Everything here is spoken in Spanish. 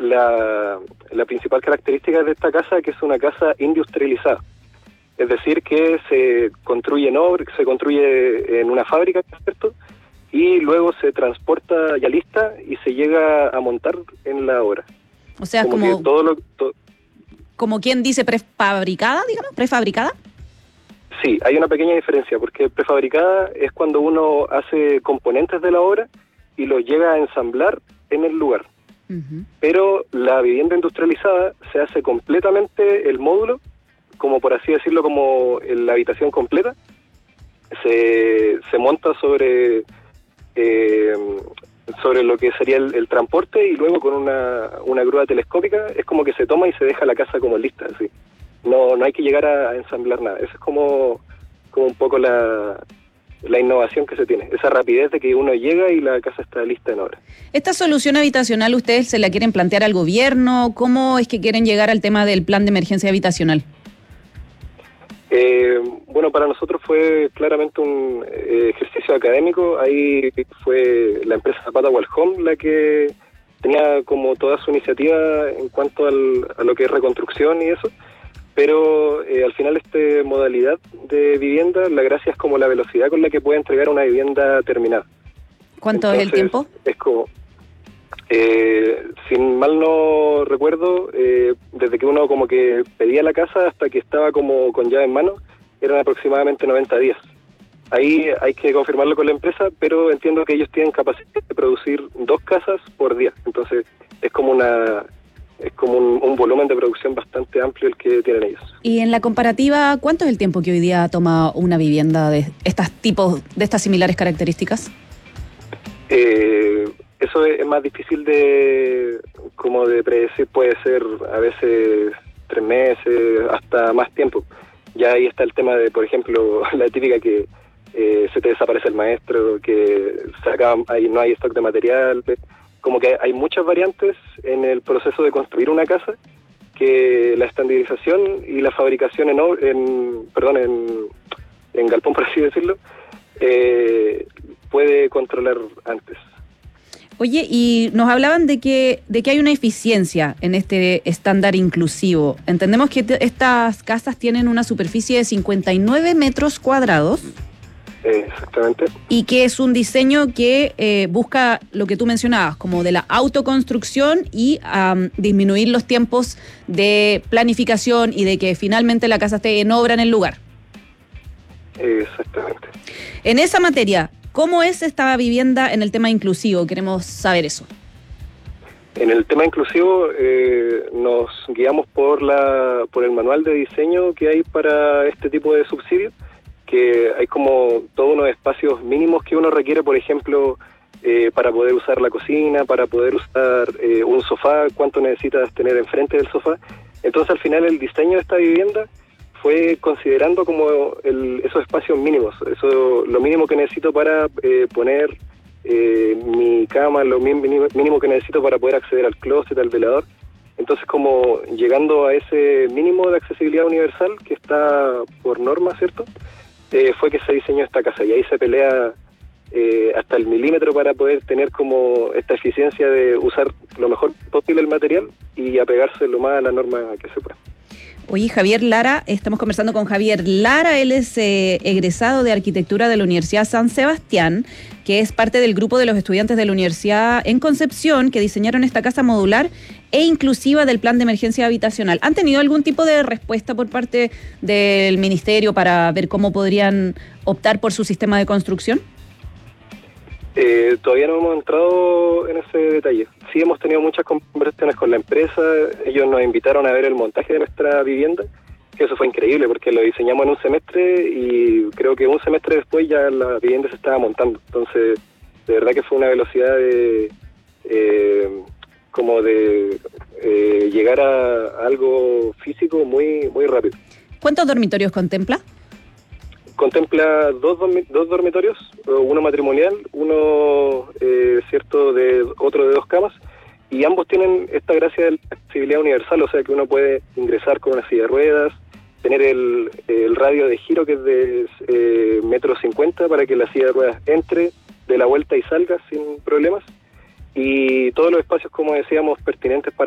la principal característica de esta casa es que es una casa industrializada. Es decir, que se construye en una fábrica, ¿cierto? Y luego se transporta ya lista y se llega a montar en la obra. O sea, como quien dice prefabricada, digamos, prefabricada. Sí, hay una pequeña diferencia, porque prefabricada es cuando uno hace componentes de la obra y los llega a ensamblar en el lugar. Uh-huh. Pero la vivienda industrializada se hace completamente el módulo, como por así decirlo, como la habitación completa, se monta sobre lo que sería el transporte, y luego con una grúa telescópica es como que se toma y se deja la casa como lista, así. No hay que llegar a ensamblar nada. Eso es como un poco la innovación que se tiene, esa rapidez de que uno llega y la casa está lista en obra. ¿Esta solución habitacional ustedes se la quieren plantear al gobierno? ¿Cómo es que quieren llegar al tema del plan de emergencia habitacional? Bueno, para nosotros fue claramente un ejercicio académico. Ahí fue la empresa Zapata Wall Home la que tenía como toda su iniciativa en cuanto a lo que es reconstrucción y eso, pero al final esta modalidad de vivienda, la gracia es como la velocidad con la que puede entregar una vivienda terminada. ¿Cuánto es el tiempo? Es como, sin mal no recuerdo, desde que uno como que pedía la casa hasta que estaba como con llave en mano, eran aproximadamente 90 días. Ahí hay que confirmarlo con la empresa, pero entiendo que ellos tienen capacidad de producir 2 casas por día. Entonces es como un volumen de producción bastante amplio el que tienen ellos. Y en la comparativa, ¿cuánto es el tiempo que hoy día toma una vivienda de estas similares características? Eso es más difícil de predecir. Puede ser a veces 3 meses, hasta más tiempo. Ya ahí está el tema de, por ejemplo, la típica que se te desaparece el maestro, que no hay stock de material. Como que hay muchas variantes en el proceso de construir una casa, que la estandarización y la fabricación en galpón, por así decirlo, puede controlar antes. Oye, y nos hablaban de que hay una eficiencia en este estándar inclusivo. Entendemos que estas casas tienen una superficie de 59 metros cuadrados. Exactamente. Y que es un diseño que busca lo que tú mencionabas, como de la autoconstrucción y disminuir los tiempos de planificación y de que finalmente la casa esté en obra en el lugar. Exactamente. En esa materia, ¿cómo es esta vivienda en el tema inclusivo? Queremos saber eso. En el tema inclusivo nos guiamos por el manual de diseño que hay para este tipo de subsidios, que hay como todos unos espacios mínimos que uno requiere, por ejemplo, para poder usar la cocina, para poder usar un sofá, cuánto necesitas tener enfrente del sofá. Entonces, al final, el diseño de esta vivienda fue considerando como esos espacios mínimos, lo mínimo que necesito para poner mi cama, lo mínimo que necesito para poder acceder al closet, al velador. Entonces, como llegando a ese mínimo de accesibilidad universal que está por norma, ¿cierto?, fue que se diseñó esta casa, y ahí se pelea hasta el milímetro para poder tener como esta eficiencia de usar lo mejor posible el material y apegarse lo más a la norma que se pueda. Oye, Javier Lara, estamos conversando con Javier Lara, él es egresado de Arquitectura de la Universidad San Sebastián, que es parte del grupo de los estudiantes de la Universidad en Concepción que diseñaron esta casa modular e inclusiva del plan de emergencia habitacional. ¿Han tenido algún tipo de respuesta por parte del ministerio para ver cómo podrían optar por su sistema de construcción? Todavía no hemos entrado en ese detalle. Sí hemos tenido muchas conversaciones con la empresa. Ellos nos invitaron a ver el montaje de nuestra vivienda, que eso fue increíble porque lo diseñamos en un semestre y creo que un semestre después ya la vivienda se estaba montando. Entonces, de verdad que fue una velocidad de llegar a algo físico muy, muy rápido. ¿Cuántos dormitorios contempla? Contempla dos dormitorios, uno matrimonial, uno otro de 2 camas, y ambos tienen esta gracia de la accesibilidad universal, o sea que uno puede ingresar con una silla de ruedas, tener el radio de giro que es de 1,50 m para que la silla de ruedas entre de la vuelta y salga sin problemas, y todos los espacios, como decíamos, pertinentes para